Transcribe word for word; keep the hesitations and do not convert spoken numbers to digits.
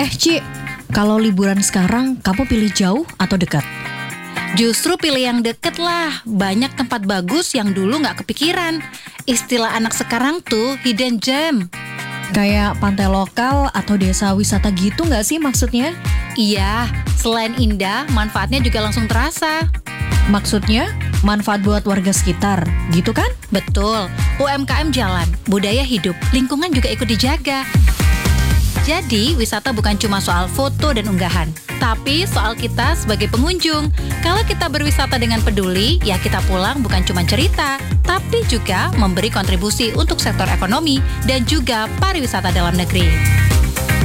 Eh Ci, kalau liburan sekarang kamu pilih jauh atau dekat? Justru pilih yang deket lah, banyak tempat bagus yang dulu nggak kepikiran. Istilah anak sekarang tuh hidden gem. Kayak pantai lokal atau desa wisata gitu nggak sih maksudnya? Iya, selain indah, manfaatnya juga langsung terasa. Maksudnya manfaat buat warga sekitar, gitu kan? Betul, U M K M jalan, budaya hidup, lingkungan juga ikut dijaga. Jadi, wisata bukan cuma soal foto dan unggahan, tapi soal kita sebagai pengunjung. Kalau kita berwisata dengan peduli, ya kita pulang bukan cuma cerita, tapi juga memberi kontribusi untuk sektor ekonomi dan juga pariwisata dalam negeri.